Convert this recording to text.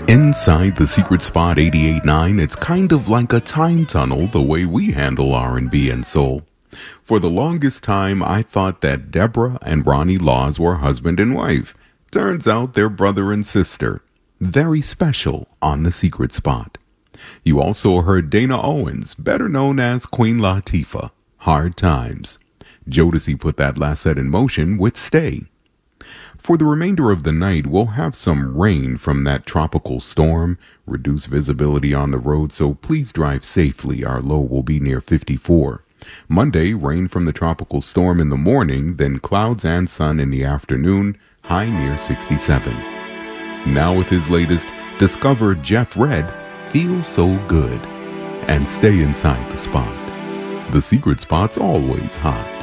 Inside the Secret Spot 88.9, it's kind of like a time tunnel the way we handle R&B and soul. For the longest time, I thought that Deborah and Ronnie Laws were husband and wife. Turns out they're brother and sister. Very special on the Secret Spot. You also heard Dana Owens, better known as Queen Latifah, Hard Times. Jodeci put that last set in motion with Stay. For the remainder of the night, we'll have some rain from that tropical storm, reduced visibility on the road, so please drive safely. Our low will be near 54. Monday, rain from the tropical storm in the morning, then clouds and sun in the afternoon, high near 67. Now with his latest, discover Jeff Redd, Feels So Good. And stay inside the spot. The Secret Spot's always hot.